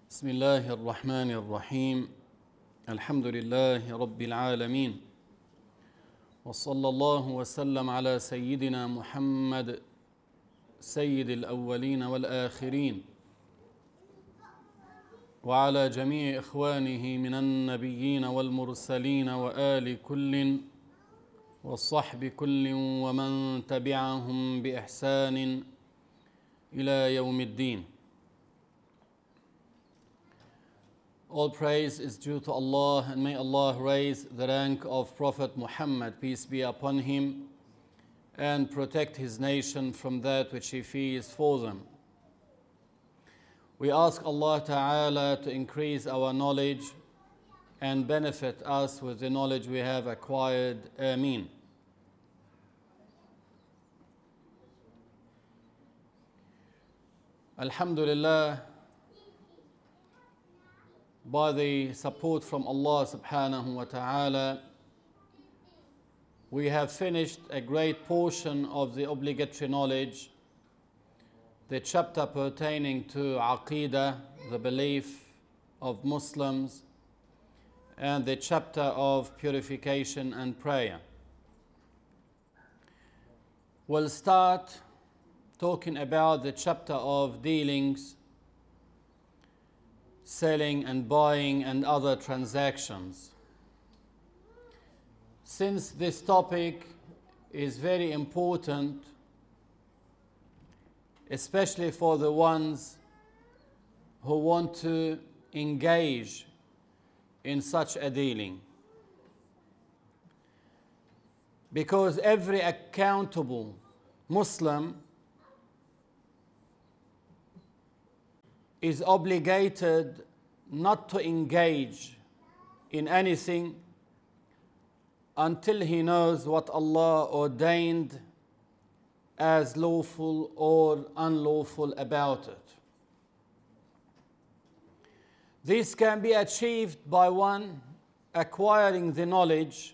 بسم الله الرحمن الرحيم الحمد لله رب العالمين وصلى الله وسلم على سيدنا محمد سيد الأولين والآخرين وعلى جميع إخوانه من النبيين والمرسلين وآل كل والصحب كل ومن تبعهم بإحسان إلى يوم الدين. All praise is due to Allah, and may Allah raise the rank of Prophet Muhammad, peace be upon him, and protect his nation from that which he fears for them. We ask Allah Ta'ala to increase our knowledge and benefit us with the knowledge we have acquired. Ameen. Alhamdulillah, by the support from Allah Subhanahu wa Ta'ala, we have finished a great portion of the obligatory knowledge, the chapter pertaining to Aqeedah, the belief of Muslims, and the chapter of purification and prayer. We'll start talking about the chapter of dealings, selling and buying and other transactions. Since this topic is very important, especially for the ones who want to engage in such a dealing, because every accountable Muslim is obligated not to engage in anything until he knows what Allah ordained as lawful or unlawful about it. This can be achieved by one acquiring the knowledge,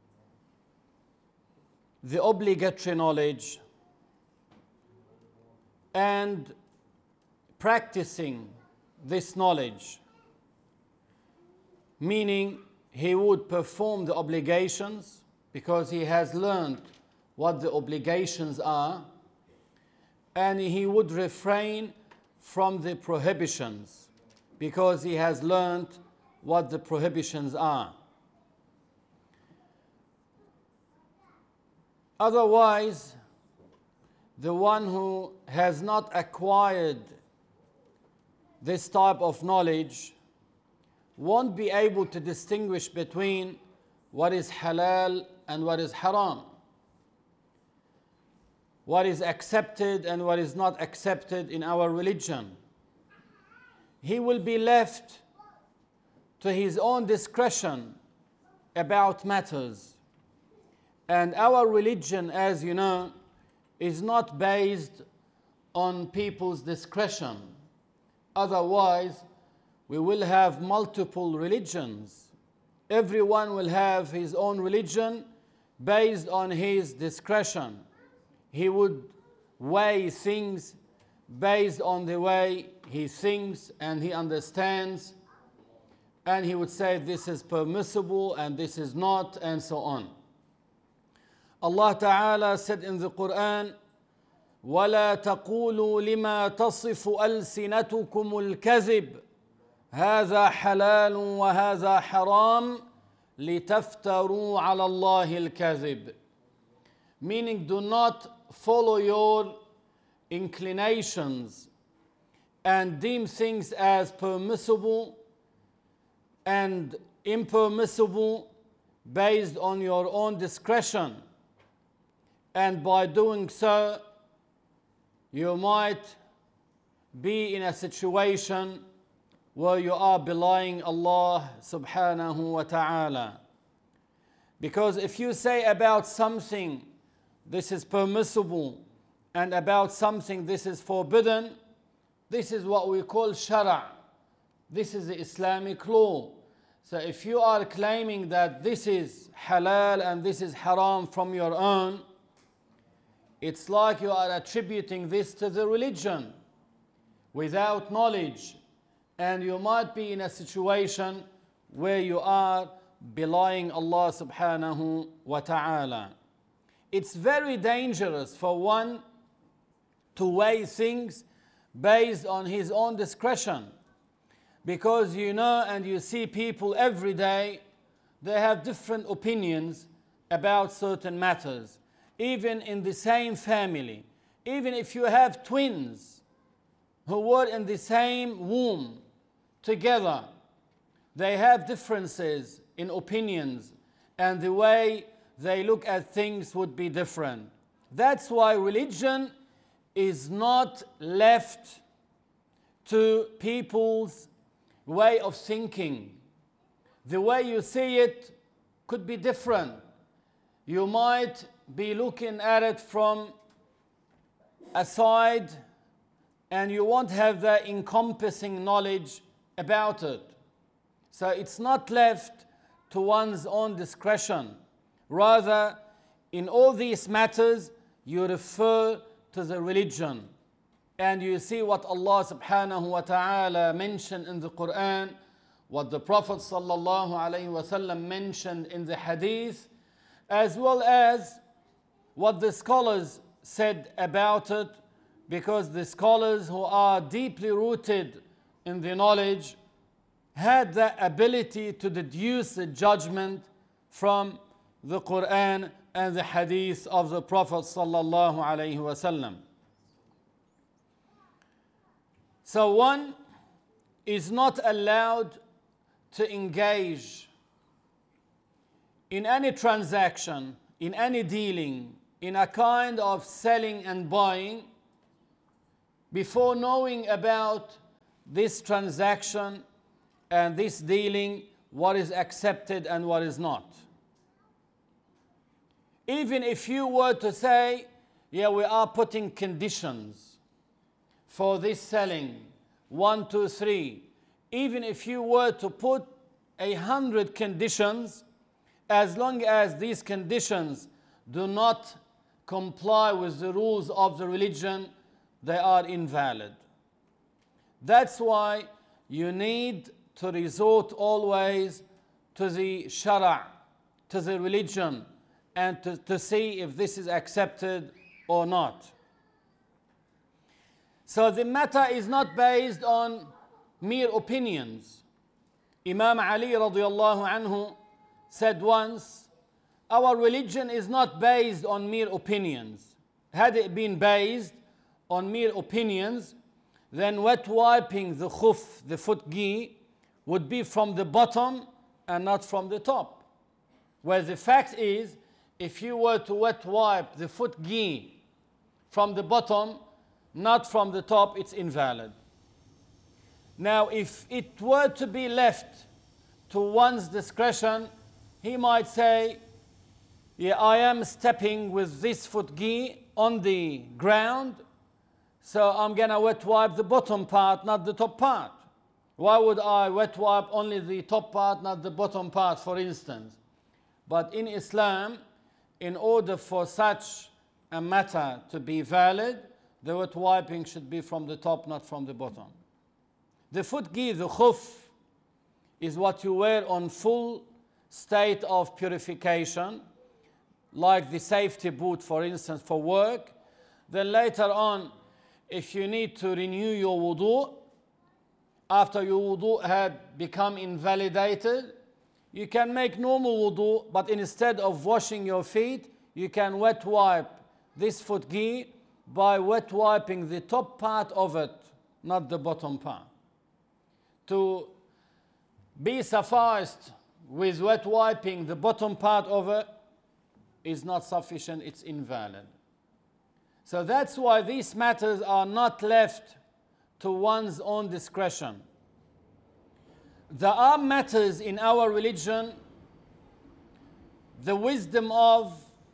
the obligatory knowledge, and practicing this knowledge, meaning he would perform the obligations because he has learned what the obligations are, and he would refrain from the prohibitions because he has learned what the prohibitions are. Otherwise, the one who has not acquired this type of knowledge won't be able to distinguish between what is halal and what is haram, what is accepted and what is not accepted in our religion. He will be left to his own discretion about matters. And our religion, as you know, is not based on people's discretion. Otherwise, we will have multiple religions. Everyone will have his own religion based on his discretion. He would weigh things based on the way he thinks and he understands, and he would say this is permissible and this is not, and so on. Allah Ta'ala said in the Quran, وَلَا تَقُولُوا لِمَا تَصِفُ أَلْسِنَتُكُمُ الْكَذِبِ هَذَا حَلَالٌ وَهَذَا حَرَامٌ لِتَفْتَرُوا عَلَى اللَّهِ الْكَذِبِ. Meaning, do not follow your inclinations and deem things as permissible and impermissible based on your own discretion. And by doing so, you might be in a situation where you are belying Allah Subhanahu wa Ta'ala. Because if you say about something this is permissible and about something this is forbidden, this is what we call shara'. This is the Islamic law. So if you are claiming that this is halal and this is haram from your own, it's like you are attributing this to the religion without knowledge and you might be in a situation where you are belying Allah subhanahu wa ta'ala. It's very dangerous for one to weigh things based on his own discretion, because you know and you see people every day, they have different opinions about certain matters, even in the same family. Even if you have twins who were in the same womb together, they have differences in opinions, and the way they look at things would be different. That's why religion is not left to people's way of thinking. The way you see it could be different. You might be looking at it from a side, and you won't have the encompassing knowledge about it. So it's not left to one's own discretion. Rather, in all these matters, you refer to the religion. And you see what Allah subhanahu wa ta'ala mentioned in the Quran, what the Prophet sallallahu alayhi wa sallam mentioned in the hadith, as well as what the scholars said about it, because the scholars who are deeply rooted in the knowledge had the ability to deduce a judgment from the Quran and the hadith of the Prophet sallallahu alaihi wasallam. So one is not allowed to engage in any transaction, in any dealing, in a kind of selling and buying before knowing about this transaction and this dealing, what is accepted and what is not. Even if you were to say, yeah, we are putting conditions for this selling, 1, 2, 3. Even if you were to put 100 conditions, as long as these conditions do not comply with the rules of the religion, they are invalid. That's why you need to resort always to the shara', to the religion, and to see if this is accepted or not. So the matter is not based on mere opinions. Imam Ali radiallahu anhu said once, our religion is not based on mere opinions. Had it been based on mere opinions, then wet wiping the khuf, the foot gi, would be from the bottom and not from the top. Where the fact is, if you were to wet wipe the foot gi from the bottom, not from the top, it's invalid. Now, if it were to be left to one's discretion, he might say, yeah, I am stepping with this foot gi on the ground, so I'm going to wet wipe the bottom part, not the top part. Why would I wet wipe only the top part, not the bottom part, for instance? But in Islam, in order for such a matter to be valid, the wet wiping should be from the top, not from the bottom. The foot gi, the khuf, is what you wear on full state of purification, like the safety boot, for instance, for work. Then later on, if you need to renew your wudu, after your wudu had become invalidated, you can make normal wudu, but instead of washing your feet, you can wet wipe this foot gi by wet wiping the top part of it, not the bottom part. To be sufficed with wet wiping the bottom part of it is not sufficient, it's invalid. So that's why these matters are not left to one's own discretion. There are matters in our religion, the wisdom of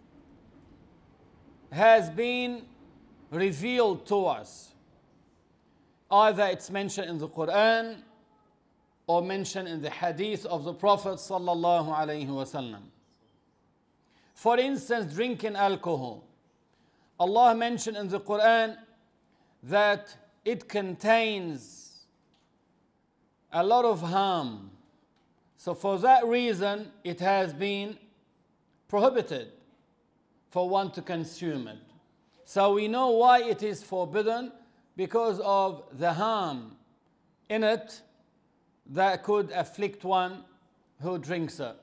has been revealed to us. Either it's mentioned in the Quran or mentioned in the hadith of the Prophet sallallahu alaihi wasallam. For instance, drinking alcohol. Allah mentioned in the Quran that it contains a lot of harm. So for that reason, it has been prohibited for one to consume it. So we know why it is forbidden, because of the harm in it that could afflict one who drinks it.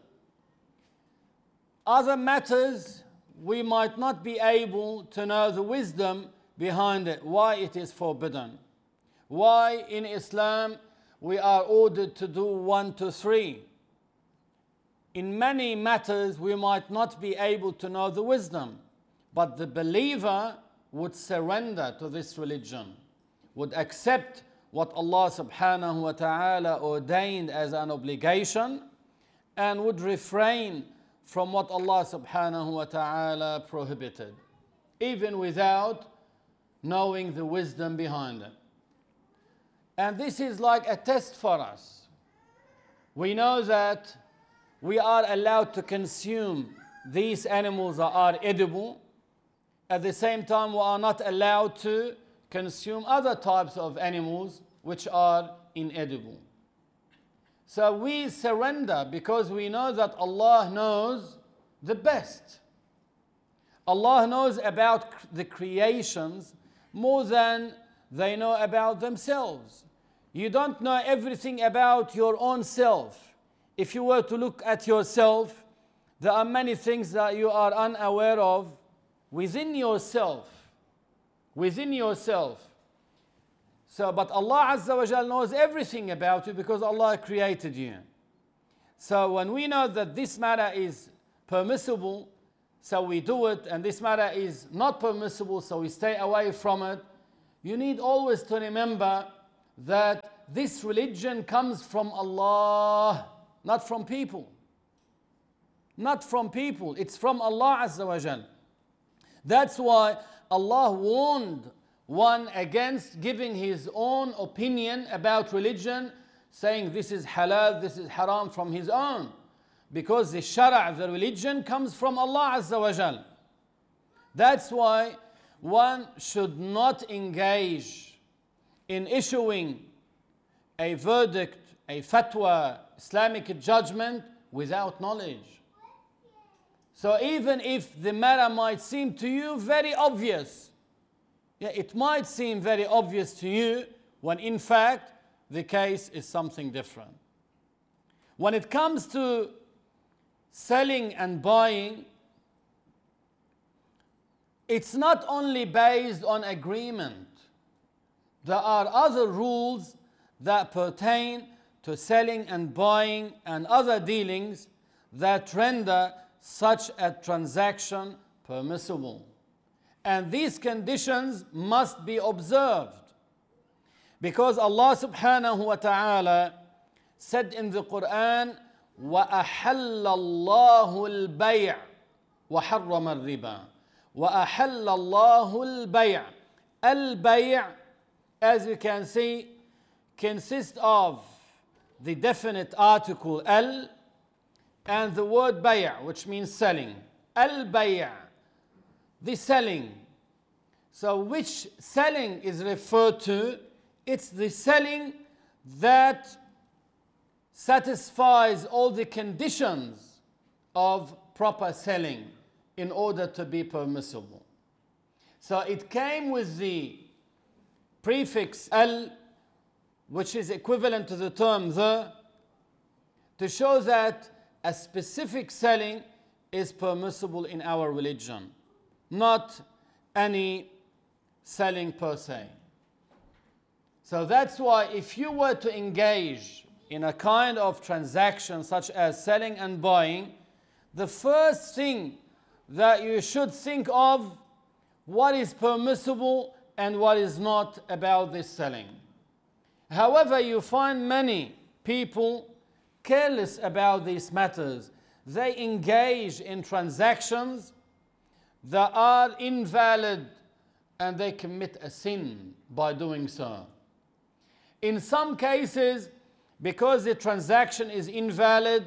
Other matters, we might not be able to know the wisdom behind it, why it is forbidden. Why in Islam we are ordered to do 1 to 3. In many matters we might not be able to know the wisdom, but the believer would surrender to this religion, would accept what Allah subhanahu wa ta'ala ordained as an obligation, and would refrain from what Allah subhanahu wa ta'ala prohibited, even without knowing the wisdom behind it. And this is like a test for us. We know that we are allowed to consume these animals that are edible. At the same time, we are not allowed to consume other types of animals which are inedible. So we surrender because we know that Allah knows the best. Allah knows about the creations more than they know about themselves. You don't know everything about your own self. If you were to look at yourself, there are many things that you are unaware of within yourself. Within yourself. So, but Allah Azza wa Jal knows everything about you because Allah created you. So when we know that this matter is permissible, so we do it, and this matter is not permissible, so we stay away from it, you need always to remember that this religion comes from Allah, not from people. Not from people, it's from Allah Azza wa Jal. That's why Allah warned one against giving his own opinion about religion, saying this is halal, this is haram from his own. Because the shara', the religion, comes from Allah Azza wa Jal. That's why one should not engage in issuing a verdict, a fatwa, Islamic judgment without knowledge. So even if the matter might seem to you very obvious, it might seem very obvious to you when in fact the case is something different. When it comes to selling and buying, it's not only based on agreement. There are other rules that pertain to selling and buying and other dealings that render such a transaction permissible. And these conditions must be observed. Because Allah subhanahu wa ta'ala said in the Quran, وَأَحَلَّ اللَّهُ الْبَيْعَ وَحَرَّمَ الرِّبَى وَأَحَلَّ اللَّهُ الْبَيْعَ. Al-Bay', as you can see, consists of the definite article al and the word bay', which means selling. Al-Bay', the selling. So which selling is referred to? It's the selling that satisfies all the conditions of proper selling in order to be permissible. So it came with the prefix al, which is equivalent to the term the, to show that a specific selling is permissible in our religion, not any selling per se. So that's why if you were to engage in a kind of transaction such as selling and buying, the first thing that you should think of what is permissible and what is not about this selling. However, you find many people careless about these matters. They engage in transactions that are invalid and they commit a sin by doing so. In some cases, because the transaction is invalid,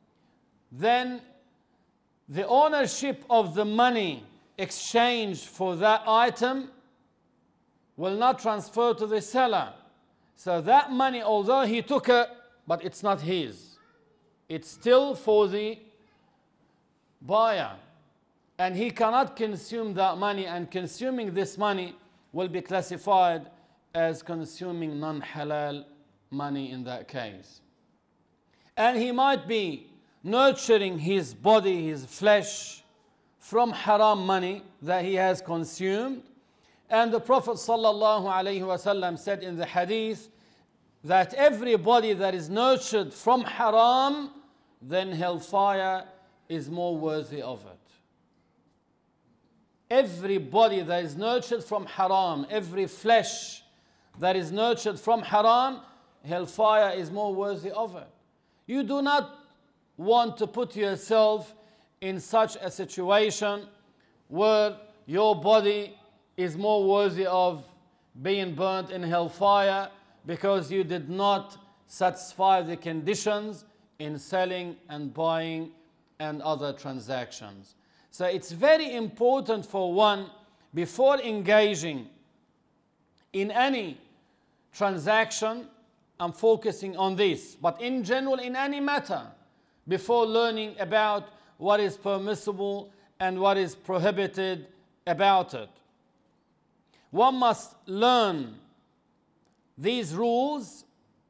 then the ownership of the money exchanged for that item will not transfer to the seller. So that money, although he took it, but it's not his. It's still for the buyer. And he cannot consume that money, and consuming this money will be classified as consuming non-halal money in that case. And he might be nurturing his body, his flesh, from haram money that he has consumed. And the Prophet ﷺ said in the hadith that everybody that is nurtured from haram, then hellfire is more worthy of it. Everybody that is nurtured from haram, every flesh that is nurtured from haram, hellfire is more worthy of it. You do not want to put yourself in such a situation where your body is more worthy of being burnt in hellfire because you did not satisfy the conditions in selling and buying and other transactions. So it's very important for one, before engaging in any transaction, I'm focusing on this, but in general, in any matter, before learning about what is permissible and what is prohibited about it, one must learn these rules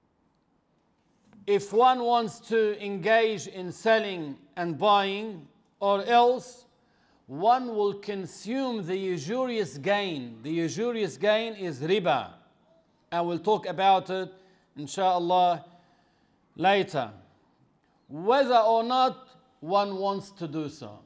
if one wants to engage in selling and buying, or else one will consume the usurious gain. The usurious gain is riba, and we'll talk about it inshallah later, whether or not one wants to do so.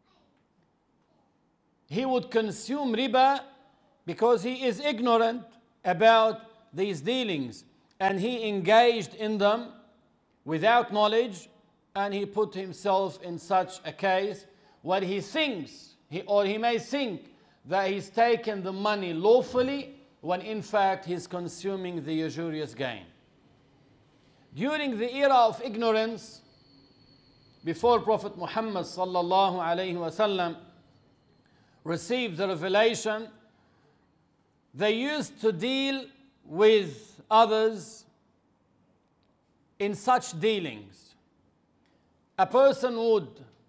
He would consume riba because he is ignorant about these dealings, and he engaged in them without knowledge, and he put himself in such a case where he thinks, or he may think that he's taken the money lawfully, when in fact he's consuming the usurious gain. During the era of ignorance, before Prophet Muhammad sallallahu alaihi wasallam received the revelation, they used to deal with others in such dealings. A person would,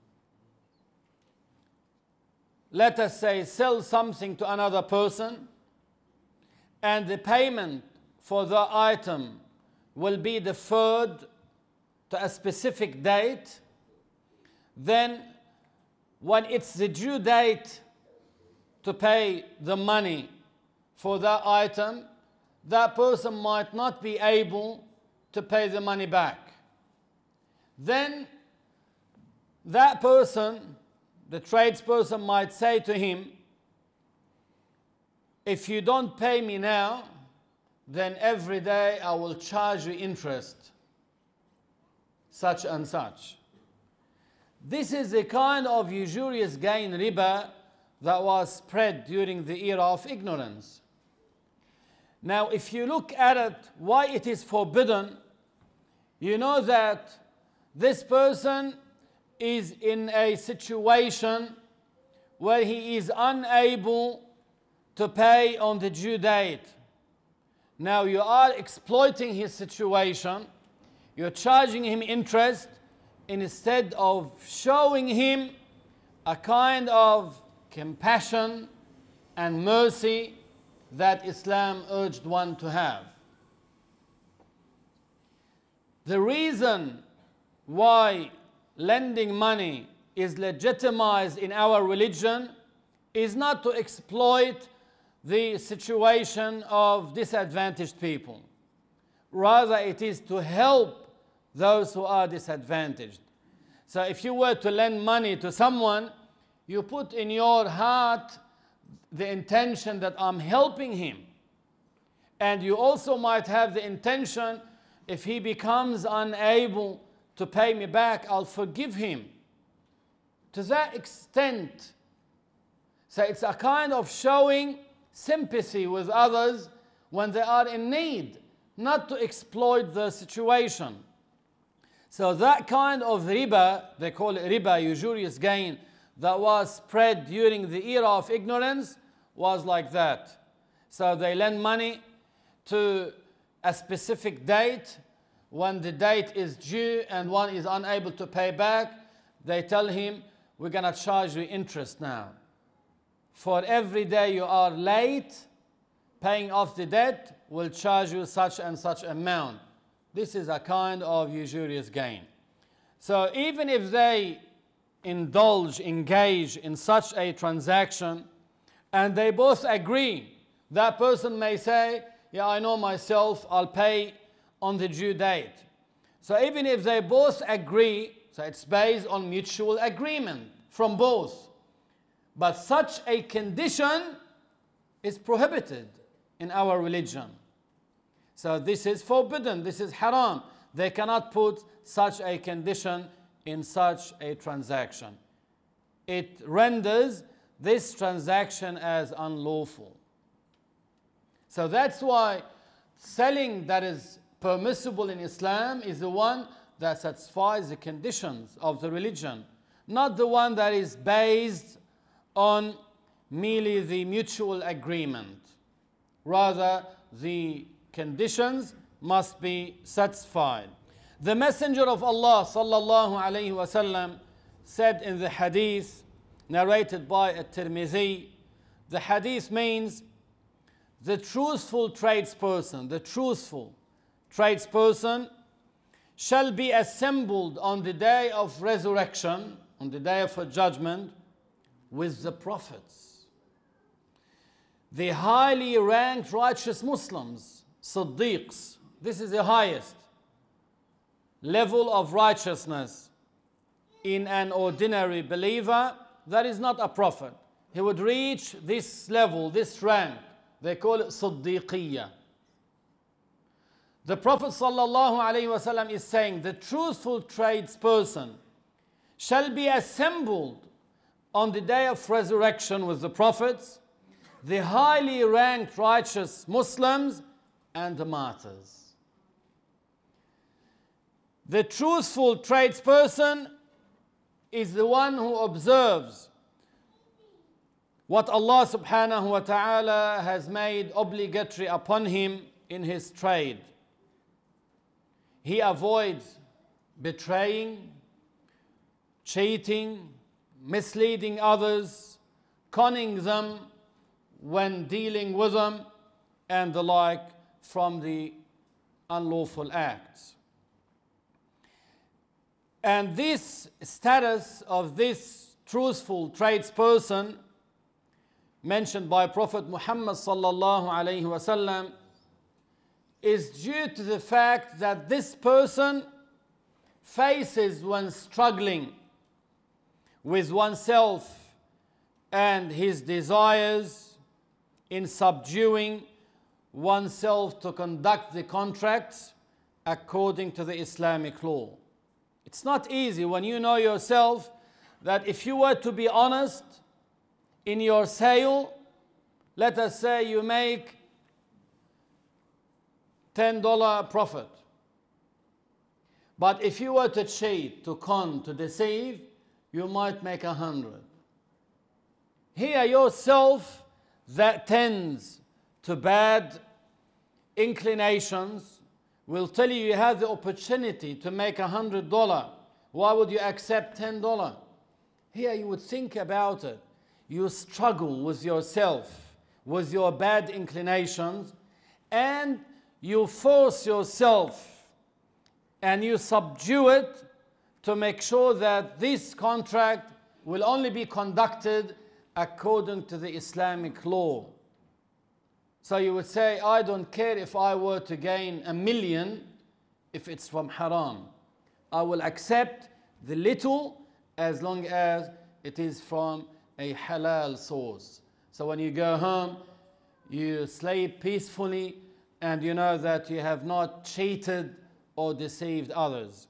let us say, sell something to another person, and the payment for the item will be deferred to a specific date. Then when it's the due date to pay the money for that item, that person might not be able to pay the money back. Then that person, the tradesperson, might say to him, if you don't pay me now, then every day I will charge you interest, such and such. This is the kind of usurious gain, riba, that was spread during the era of ignorance. Now, if you look at it, why it is forbidden, you know that this person is in a situation where he is unable to pay on the due date. Now you are exploiting his situation, you're charging him interest instead of showing him a kind of compassion and mercy that Islam urged one to have. The reason why lending money is legitimized in our religion is not to exploit the situation of disadvantaged people. Rather, it is to help those who are disadvantaged. So if you were to lend money to someone, you put in your heart the intention that I'm helping him. And you also might have the intention, if he becomes unable to pay me back, I'll forgive him. To that extent. So it's a kind of showing sympathy with others when they are in need, not to exploit the situation. So that kind of riba, they call it riba, usurious gain, that was spread during the era of ignorance was like that. So they lend money to a specific date. When the date is due and one is unable to pay back, they tell him, we're going to charge you interest now. For every day you are late paying off the debt, we'll charge you such and such amount. This is a kind of usurious gain. So even if they engage in such a transaction, and they both agree, that person may say, yeah, I know myself, I'll pay on the due date. So even if they both agree, so it's based on mutual agreement from both. But such a condition is prohibited in our religion. So this is forbidden, this is haram. They cannot put such a condition in such a transaction. It renders this transaction as unlawful. So that's why selling that is permissible in Islam is the one that satisfies the conditions of the religion, not the one that is based on merely the mutual agreement. Rather, the conditions must be satisfied. The Messenger of Allah sallallahu alaihi wasallam said in the hadith narrated by At-Tirmidhi, the hadith means the truthful tradesperson shall be assembled on the day of resurrection, on the day of judgment, with the prophets, the highly ranked righteous Muslims, Siddiqs. This is the highest level of righteousness in an ordinary believer that is not a prophet. He would reach this level, this rank. They call it Siddiqiyya. The Prophet ﷺ is saying the truthful tradesperson shall be assembled on the day of resurrection with the prophets, the highly ranked righteous Muslims, and the martyrs. The truthful tradesperson is the one who observes what Allah subhanahu wa ta'ala has made obligatory upon him in his trade. He avoids betraying, cheating, misleading others, conning them when dealing with them, and the like from the unlawful acts. And this status of this truthful tradesperson mentioned by Prophet Muhammad sallallahu alaihi wasallam is due to the fact that this person faces when struggling with oneself and his desires in subduing oneself to conduct the contracts according to the Islamic law. It's not easy when you know yourself that if you were to be honest in your sale, let us say you make $10 profit. But if you were to cheat, to con, to deceive, you might make 100. Here yourself that tends to bad inclinations will tell you you have the opportunity to make $100. Why would you accept $10? Here you would think about it. You struggle with yourself, with your bad inclinations, and you force yourself and you subdue it to make sure that this contract will only be conducted according to the Islamic law. So you would say, I don't care if I were to gain $1 million if it's from haram. I will accept the little as long as it is from a halal source. So when you go home, you sleep peacefully and you know that you have not cheated or deceived others.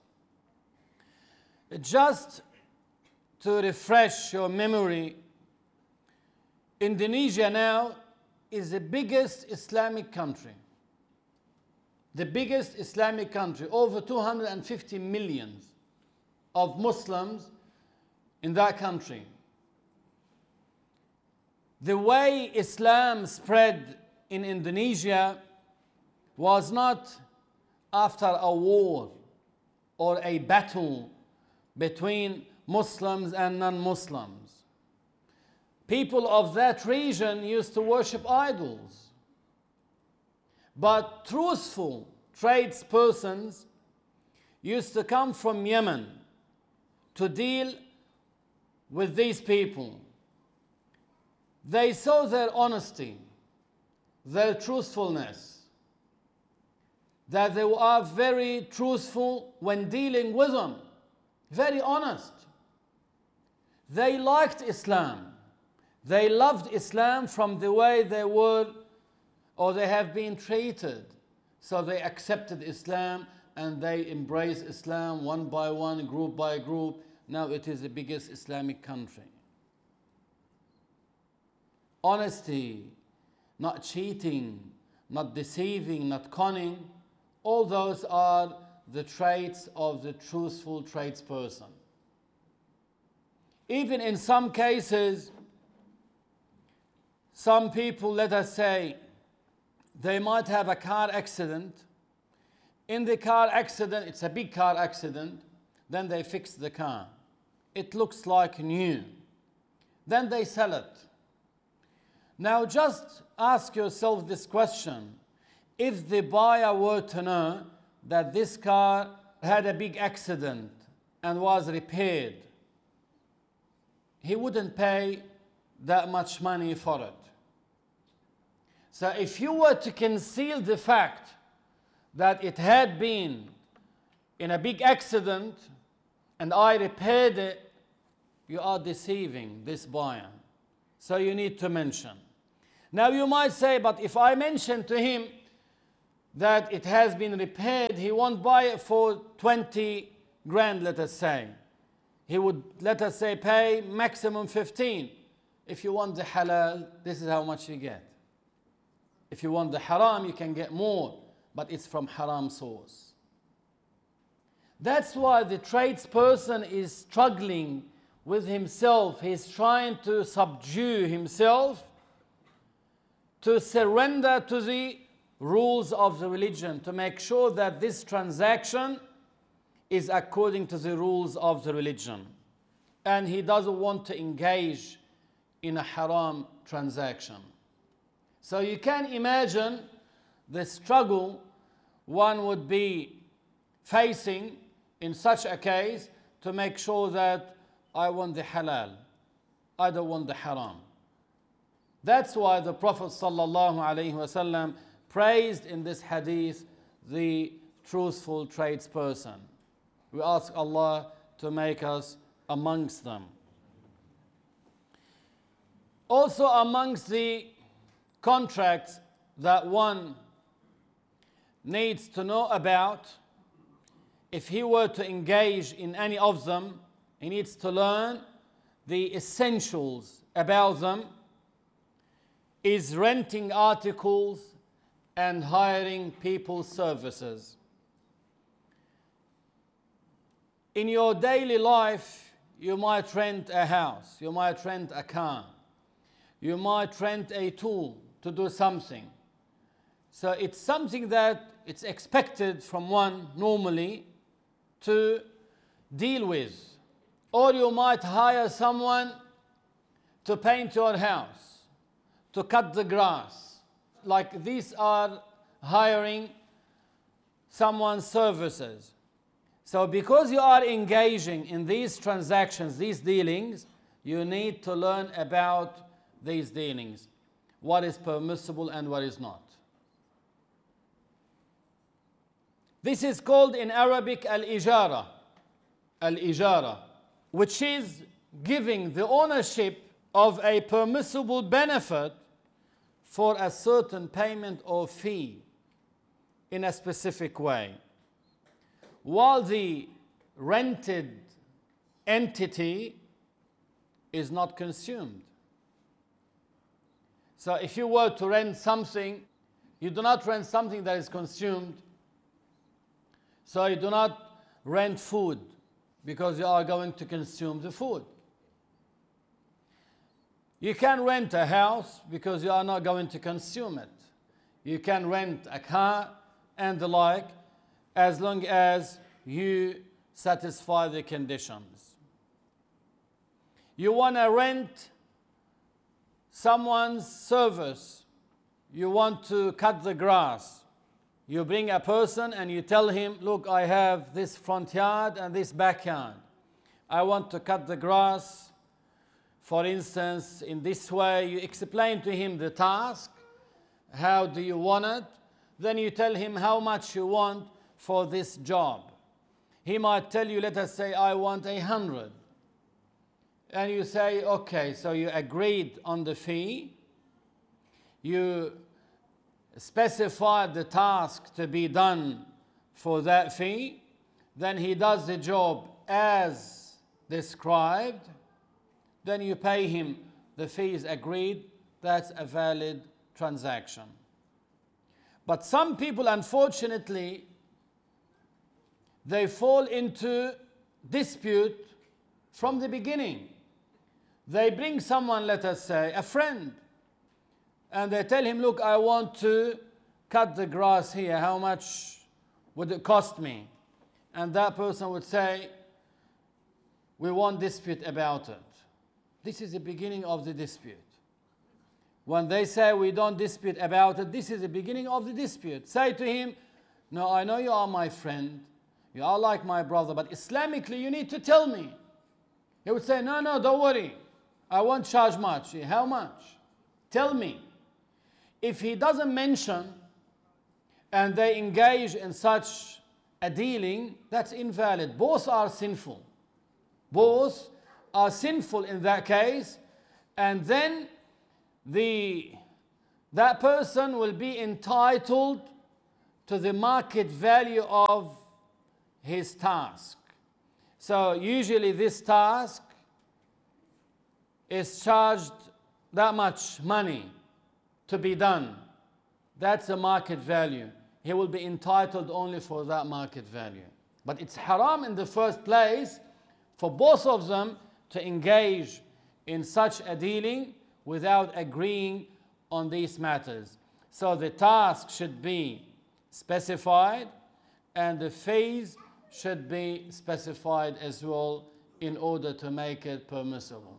Just to refresh your memory, Indonesia now is the biggest Islamic country. The biggest Islamic country, over 250 million of Muslims in that country. The way Islam spread in Indonesia was not after a war or a battle between Muslims and non-Muslims. People of that region used to worship idols. But truthful tradespersons used to come from Yemen to deal with these people. They saw their honesty, their truthfulness, that they are very truthful when dealing with them, very honest. They liked Islam. They loved Islam from the way they were or they have been treated. So they accepted Islam and they embraced Islam one by one, group by group. Now it is the biggest Islamic country. Honesty, not cheating, not deceiving, not conning, all those are the traits of the truthful tradesperson. Even in some cases, some people, let us say, they might have a car accident. In the car accident, it's a big car accident, then they fix the car. It looks like new. Then they sell it. Now just ask yourself this question. If the buyer were to know that this car had a big accident and was repaired, he wouldn't pay that much money for it. So if you were to conceal the fact that it had been in a big accident and I repaired it, you are deceiving this buyer. So you need to mention. Now you might say, but if I mention to him that it has been repaired, he won't buy it for 20 grand, let us say. He would, let us say, pay maximum 15. If you want the halal, this is how much you get. If you want the haram, you can get more, but it's from haram source. That's why the tradesperson is struggling with himself. He's trying to subdue himself, to surrender to the rules of the religion, to make sure that this transaction is according to the rules of the religion. And he doesn't want to engage in a haram transaction. So you can imagine the struggle one would be facing in such a case to make sure that I want the halal, I don't want the haram. That's why the Prophet ﷺ praised in this hadith the truthful tradesperson. We ask Allah to make us amongst them. Also amongst the contracts that one needs to know about, if he were to engage in any of them, he needs to learn the essentials about them, is renting articles and hiring people's services. In your daily life, you might rent a house, you might rent a car, you might rent a tool to do something. So it's something that it's expected from one normally to deal with. Or you might hire someone to paint your house, to cut the grass. Like these are hiring someone's services. So because you are engaging in these transactions, these dealings, you need to learn about these dealings. What is permissible and what is not. This is called in Arabic al-ijara. Al-ijara, which is giving the ownership of a permissible benefit for a certain payment or fee in a specific way, while the rented entity is not consumed. So if you were to rent something, you do not rent something that is consumed. So you do not rent food because you are going to consume the food. You can rent a house because you are not going to consume it. You can rent a car and the like, as long as you satisfy the conditions. You want to rent someone's service. You want to cut the grass. You bring a person and you tell him, look, I have this front yard and this backyard. I want to cut the grass, for instance, in this way. You explain to him the task. How do you want it? Then you tell him how much you want for this job. He might tell you, let us say, I want 100. And you say, okay, so you agreed on the fee. You specified the task to be done for that fee. Then he does the job as described. Then you pay him the fees agreed. That's a valid transaction. But some people, unfortunately, they fall into dispute from the beginning. They bring someone, let us say, a friend, and they tell him, look, I want to cut the grass here. How much would it cost me? And that person would say, we won't dispute about it. This is the beginning of the dispute. When they say we don't dispute about it, this is the beginning of the dispute. Say to him, no, I know you are my friend. You are like my brother, but Islamically you need to tell me. He would say, no, don't worry. I won't charge much. How much? Tell me. If he doesn't mention and they engage in such a dealing, that's invalid. Both are sinful. Both are sinful in that case, and then that person will be entitled to the market value of his task. So usually this task is charged that much money to be done. That's the market value. He will be entitled only for that market value. But it's haram in the first place for both of them to engage in such a dealing without agreeing on these matters. So the task should be specified and the fees should be specified as well in order to make it permissible.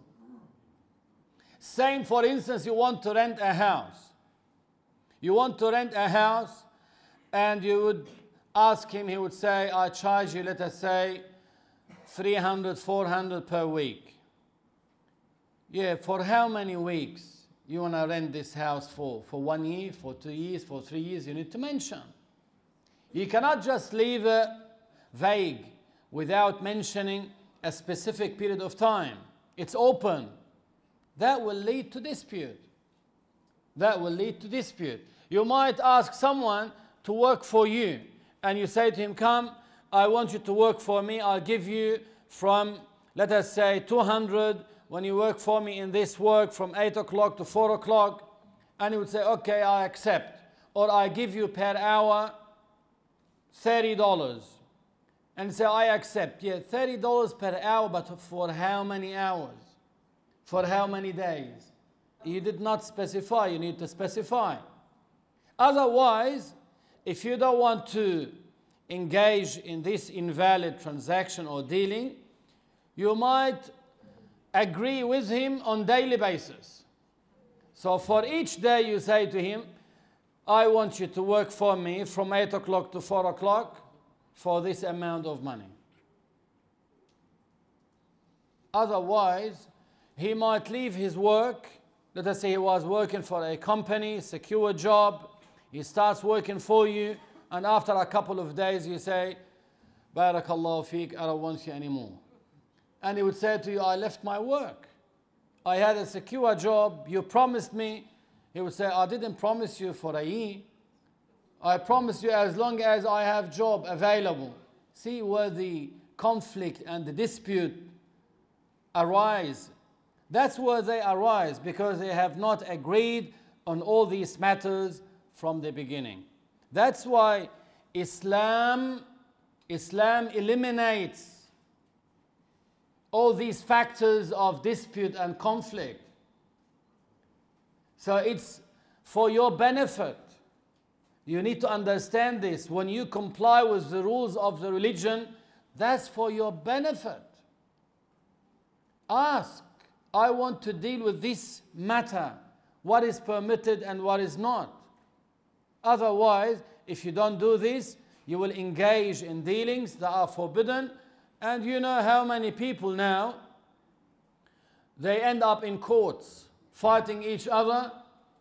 Same, for instance, you want to rent a house. You want to rent a house and you would ask him, he would say, I charge you, let us say, 300, 400 per week. Yeah, for how many weeks you want to rent this house for? For 1 year, for 2 years, for 3 years? You need to mention. You cannot just leave it vague without mentioning a specific period of time. It's open. That will lead to dispute. That will lead to dispute. You might ask someone to work for you and you say to him, come, I want you to work for me. I'll give you from, let us say, 200 when you work for me in this work from 8 o'clock to 4 o'clock. And he would say, okay, I accept. Or I give you per hour $30. And say, I accept. Yeah, $30 per hour, but for how many hours? For how many days? You did not specify. You need to specify. Otherwise, if you don't want to engage in this invalid transaction or dealing, you might agree with him on daily basis. So for each day you say to him, I want you to work for me from 8 o'clock to 4 o'clock for this amount of money. Otherwise, he might leave his work. Let us say he was working for a company, secure job. He starts working for you, and after a couple of days you say, Barakallahu feek, I don't want you anymore. And he would say to you, I left my work. I had a secure job. You promised me. He would say, I didn't promise you for a year. I promised you as long as I have job available. See where the conflict and the dispute arise. That's where they arise, because they have not agreed on all these matters from the beginning. That's why Islam eliminates all these factors of dispute and conflict. So it's for your benefit You need to understand this. When you comply with the rules of the religion, that's for your benefit. Ask, I want to deal with this matter. What is permitted and what is not. Otherwise, if you don't do this, you will engage in dealings that are forbidden. And you know how many people now, they end up in courts fighting each other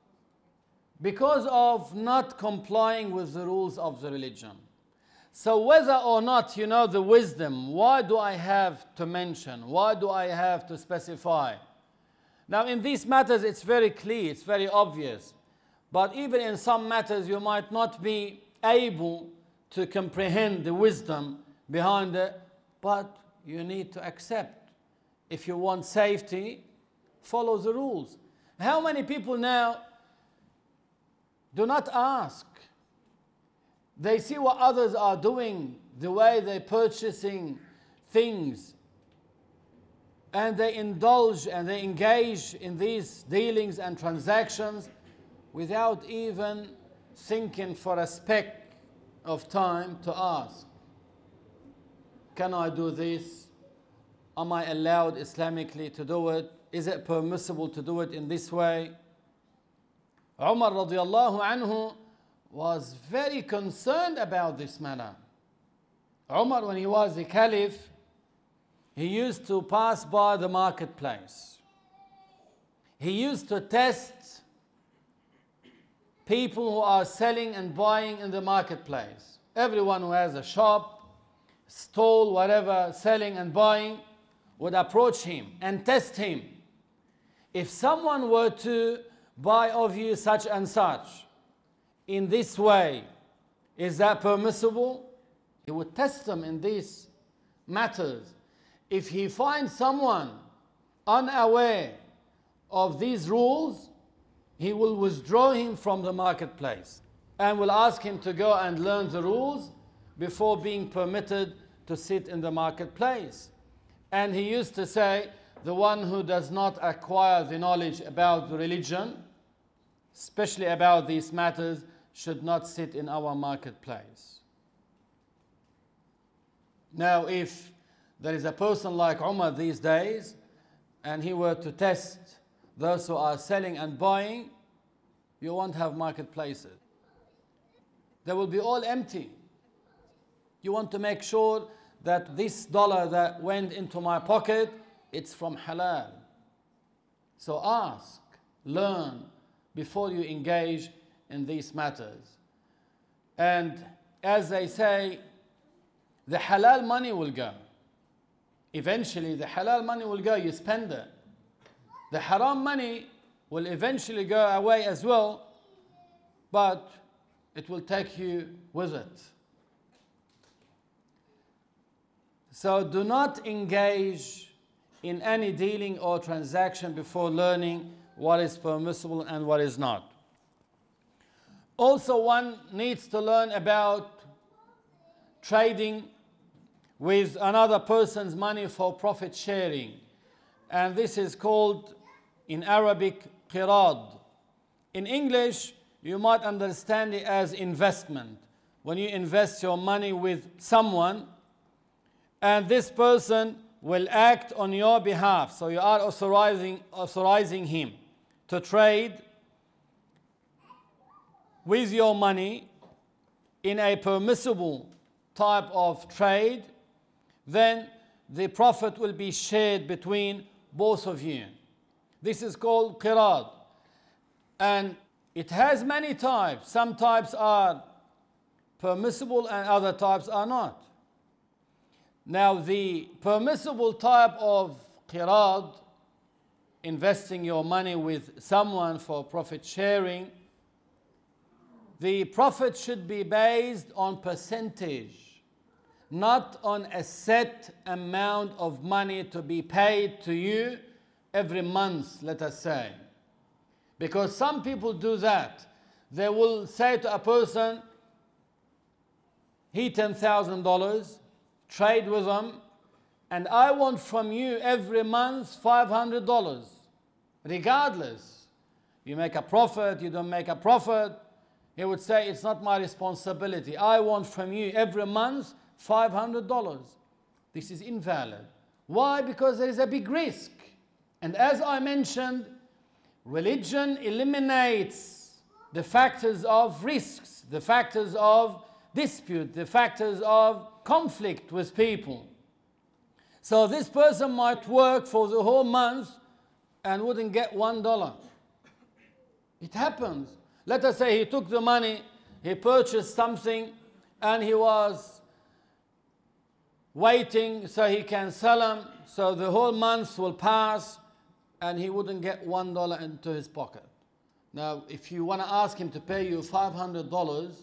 because of not complying with the rules of the religion. So whether or not you know the wisdom, why do I have to mention? Why do I have to specify? Now in these matters it's very clear, it's very obvious. But even in some matters you might not be able to comprehend the wisdom behind it, but you need to accept. If you want safety, follow the rules. How many people now do not ask? They see what others are doing, the way they're purchasing things, and they indulge and they engage in these dealings and transactions without even thinking for a speck of time to ask, can I do this? Am I allowed Islamically to do it? Is it permissible to do it in this way? Umar radiallahu anhu was very concerned about this matter. Umar, when he was the caliph, he used to pass by the marketplace. He used to test people who are selling and buying in the marketplace. Everyone who has a shop, stall, whatever, selling and buying, would approach him and test him. If someone were to buy of you such and such, in this way, is that permissible? He would test them in these matters. If he finds someone unaware of these rules, he will withdraw him from the marketplace and will ask him to go and learn the rules before being permitted to sit in the marketplace. And he used to say, the one who does not acquire the knowledge about the religion, especially about these matters, should not sit in our marketplace. Now, if there is a person like Umar these days, and he were to test those who are selling and buying, you won't have marketplaces. They will be all empty. You want to make sure that this dollar that went into my pocket, it's from halal. So ask, learn, before you engage in these matters. And as they say, the halal money will go. Eventually the halal money will go, you spend it. The haram money will eventually go away as well, but it will take you with it. So do not engage in any dealing or transaction before learning what is permissible and what is not. Also, one needs to learn about trading with another person's money for profit sharing. And this is called in Arabic qirad. In English, you might understand it as investment. When you invest your money with someone, and this person will act on your behalf. So you are authorizing him to trade with your money in a permissible type of trade, then the profit will be shared between both of you. This is called qirad. And it has many types. Some types are permissible and other types are not. Now the permissible type of qirad, investing your money with someone for profit sharing, the profit should be based on percentage, not on a set amount of money to be paid to you every month, let us say. Because some people do that. They will say to a person, he $10,000, trade with them, and I want from you every month $500, regardless. You make a profit, you don't make a profit. he would say, it's not my responsibility. I want from you every month $500. This is invalid. Why? Because there is a big risk. And as I mentioned, religion eliminates the factors of risks, the factors of dispute, the factors of conflict with people. So this person might work for the whole month and wouldn't get $1. It happens. Let us say he took the money, he purchased something, and he was waiting so he can sell them, so the whole month will pass, and he wouldn't get $1 into his pocket. Now, if you want to ask him to pay you $500,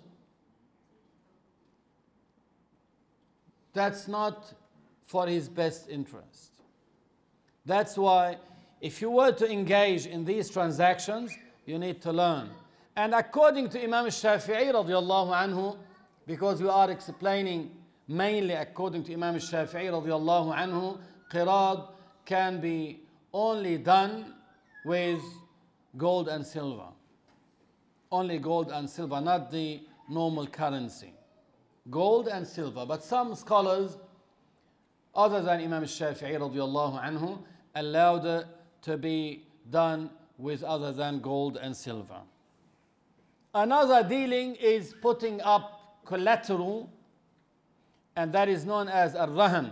that's not for his best interest. That's why if you were to engage in these transactions, you need to learn. And according to Imam Shafi'i radiallahu anhu, because we are explaining mainly according to Imam Shafi'i radiallahu anhu, qirad can be only done with gold and silver. Only gold and silver, not the normal currency. Gold and silver. But some scholars, other than Imam Shafi'i radiallahu anhu, allowed it to be done with other than gold and silver. Another dealing is putting up collateral, and that is known as al-rahan.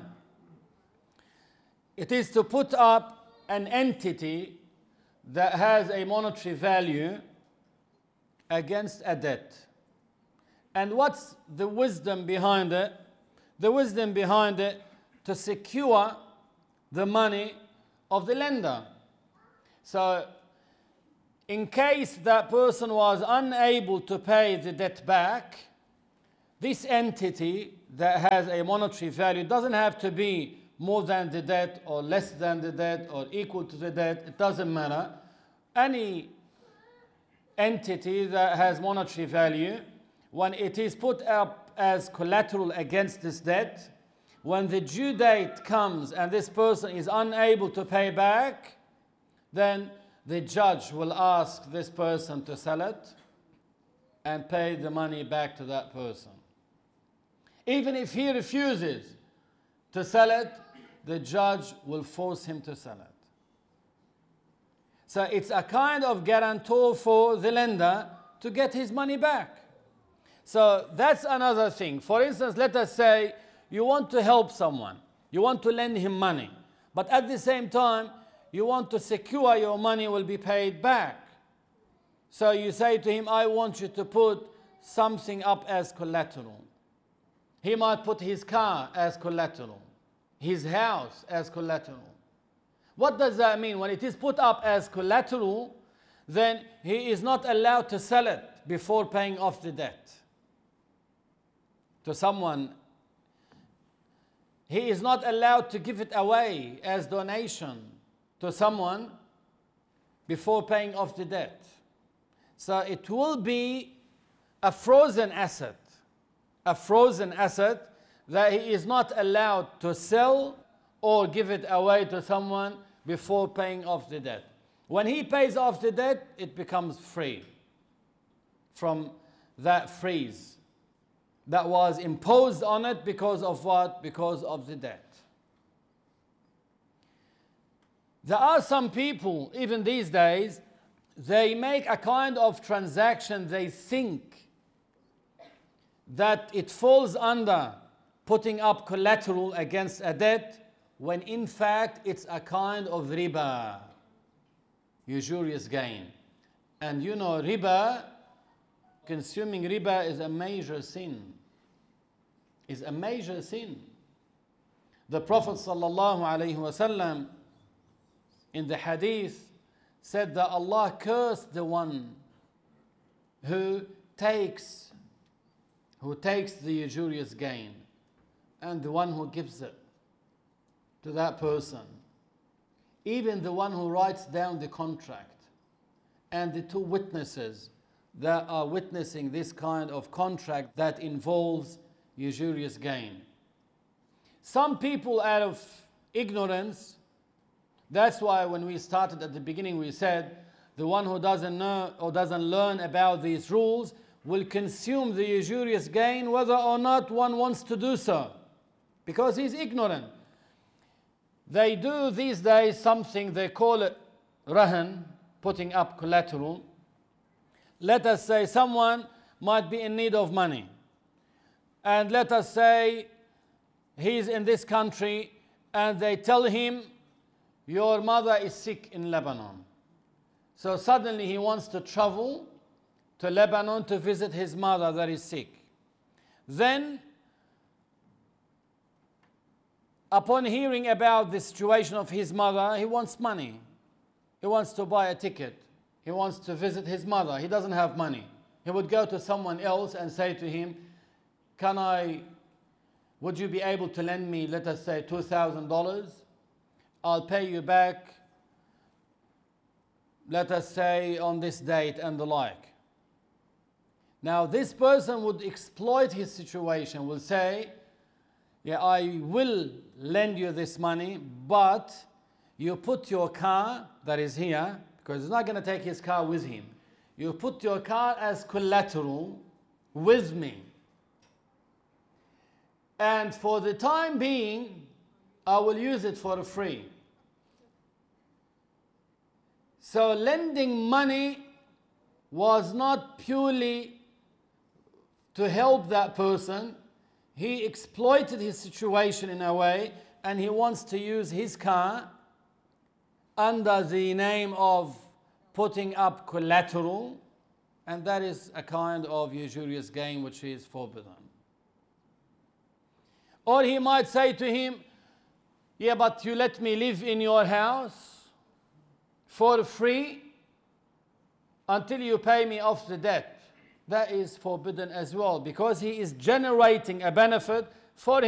It is to put up an entity that has a monetary value against a debt. And what's the wisdom behind it? The wisdom behind it to secure the money of the lender. So, in case that person was unable to pay the debt back, this entity that has a monetary value doesn't have to be more than the debt or less than the debt or equal to the debt. It doesn't matter. Any entity that has monetary value, when it is put up as collateral against this debt, when the due date comes and this person is unable to pay back, then the judge will ask this person to sell it and pay the money back to that person. Even if he refuses to sell it, the judge will force him to sell it. So it's a kind of guarantor for the lender to get his money back. So that's another thing. For instance, let us say you want to help someone. You want to lend him money. But at the same time, you want to secure your money will be paid back. So you say to him, I want you to put something up as collateral. He might put his car as collateral, his house as collateral. What does that mean? When it is put up as collateral, then he is not allowed to sell it before paying off the debt to someone. He is not allowed to give it away as donation to someone before paying off the debt. So it will be a frozen asset that he is not allowed to sell or give it away to someone before paying off the debt. When he pays off the debt, it becomes free from that freeze that was imposed on it because of what? Because of the debt. There are some people, even these days, they make a kind of transaction, they think that it falls under putting up collateral against a debt, when in fact it's a kind of riba, usurious gain. And you know, riba, consuming riba is a major sin. Is a major sin. The Prophet sallallahu alaihi wasallam in the hadith said that Allah cursed the one who takes the usurious gain and the one who gives it to that person. Even the one who writes down the contract and the two witnesses that are witnessing this kind of contract that involves usurious gain. Some people, out of ignorance, that's why when we started at the beginning we said the one who doesn't know or doesn't learn about these rules will consume the usurious gain whether or not one wants to do so, because he's ignorant. They do these days something, they call it rahan, putting up collateral. Let us say someone might be in need of money, and let us say he's in this country and they tell him, your mother is sick in Lebanon. So suddenly he wants to travel to Lebanon to visit his mother that is sick. Then, upon hearing about the situation of his mother, he wants money. He wants to buy a ticket. He wants to visit his mother. He doesn't have money. He would go to someone else and say to him, would you be able to lend me, let us say, $2,000? I'll pay you back, let us say, on this date and the like. Now, this person would exploit his situation, will say, yeah, I will lend you this money, but you put your car that is here, because he's not going to take his car with him. You put your car as collateral with me. And for the time being, I will use it for free. So lending money was not purely to help that person. He exploited his situation in a way, and he wants to use his car under the name of putting up collateral, and that is a kind of usurious gain which is forbidden. Or he might say to him, yeah, but you let me live in your house for free until you pay me off the debt. That is forbidden as well, because he is generating a benefit for